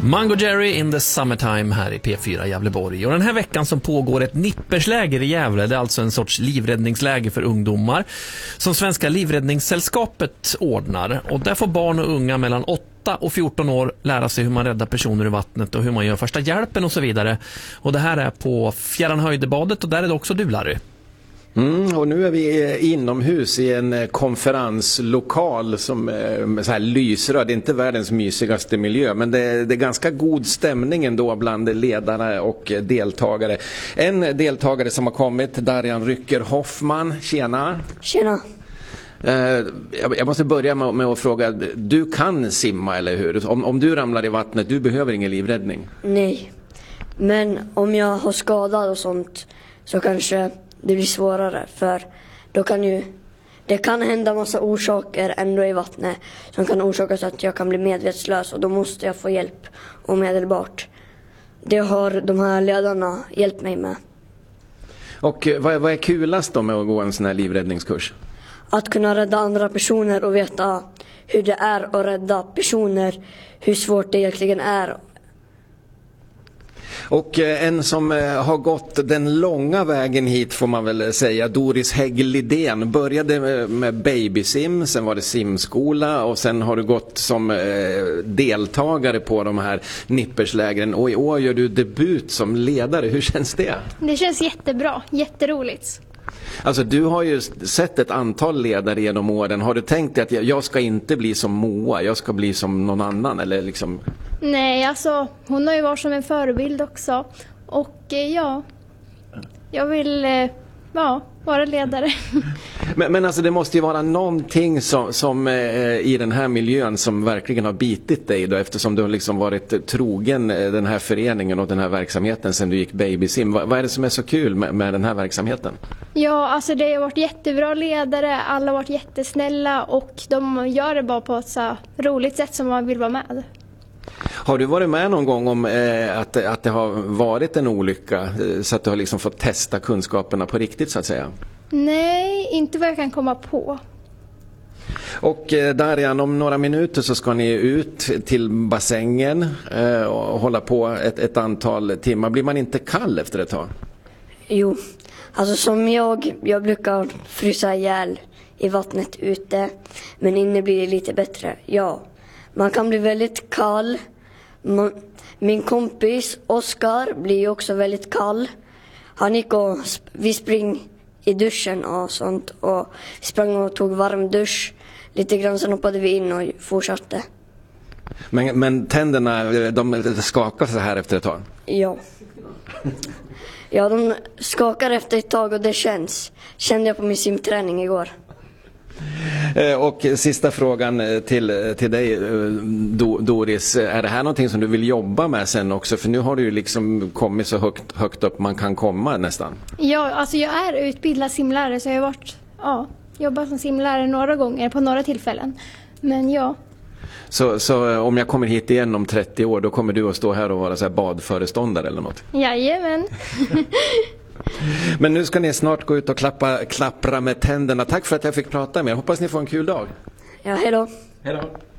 Mango Jerry in the summertime här i P4 Gävleborg. Och den här veckan som pågår ett nippersläger i Gävle. Det är alltså en sorts livräddningsläger för ungdomar som Svenska livräddningssällskapet ordnar. Och där får barn och unga mellan 8 och 14 år lära sig hur man räddar personer i vattnet och hur man gör första hjälpen och så vidare. Och det här är på Fjärran Höjdebadet och där är det också du, Larry. Och nu är vi inomhus i en konferenslokal som är så här lysröd. Det är inte världens mysigaste miljö, men det är ganska god stämning ändå bland ledarna och deltagare. En deltagare som har kommit, Darian Rycker Hoffman. Tjena! Tjena! Jag måste börja med att fråga, du kan simma eller hur? Om du ramlar i vattnet, du behöver ingen livräddning? Nej, men om jag har skadad och sånt så kanske det blir svårare, för då kan det kan hända massa orsaker ändå i vattnet som kan orsaka så att jag kan bli medvetslös och då måste jag få hjälp omedelbart. Det har de här ledarna hjälpt mig med. Och vad är kulast då med att gå en sån här livräddningskurs? Att kunna rädda andra personer och veta hur det är att rädda personer, hur svårt det egentligen är. Och en som har gått den långa vägen hit får man väl säga, Doris Hägg-Lidén, började med babysim, sen var det simskola och sen har du gått som deltagare på de här nipperslägren och i år gör du debut som ledare. Hur känns det? Det känns jättebra, jätteroligt. Alltså du har ju sett ett antal ledare genom åren. Har du tänkt att jag ska inte bli som Moa, jag ska bli som någon annan eller liksom? Nej, alltså hon har ju varit som en förebild också. Och jag vill vara ledare. Men alltså det måste ju vara någonting som i den här miljön som verkligen har bitit dig då, eftersom du har liksom varit trogen den här föreningen och den här verksamheten sedan du gick babysim. Vad är det som är så kul med den här verksamheten? Ja, alltså det har varit jättebra ledare, alla har varit jättesnälla och de gör det bara på ett så roligt sätt som man vill vara med. Har du varit med någon gång om att det har varit en olycka så att du har liksom fått testa kunskaperna på riktigt så att säga? Nej, inte vad jag kan komma på. Och Darian, om några minuter så ska ni ut till bassängen och hålla på ett antal timmar. Blir man inte kall efter ett tag? Jo, alltså som jag brukar frysa ihjäl i vattnet ute, men inne blir det lite bättre. Ja, man kan bli väldigt kall. Min kompis Oskar blir ju också väldigt kall. Han gick och vi sprang i duschen och sånt och vi sprang och tog varm dusch lite grann, sen hoppade vi in och fortsatte. Men tänderna, de skakar så här efter ett tag? Ja. Ja, de skakar efter ett tag och det kände jag på min simträning igår. Och sista frågan till dig, Doris, är det här någonting som du vill jobba med sen också? För nu har du ju liksom kommit så högt upp man kan komma nästan. Ja, alltså jag är utbildad simlärare så jag har jobbat som simlärare några gånger på några tillfällen. Men ja. Så om jag kommer hit igen om 30 år, då kommer du att stå här och vara så här badföreståndare eller något? Jajamän. Men nu ska ni snart gå ut och klappra med tänderna. Tack för att jag fick prata med er. Hoppas ni får en kul dag. Ja, hej då. Hej då.